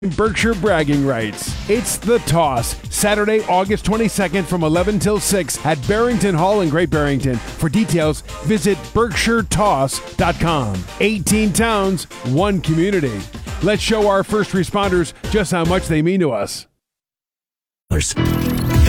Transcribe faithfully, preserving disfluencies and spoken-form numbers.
Berkshire bragging rights. It's The Toss, Saturday, August twenty-second from eleven till six at Barrington Hall in Great Barrington. For details, visit berkshire toss dot com. eighteen towns, one community. Let's show our first responders just how much they mean to us.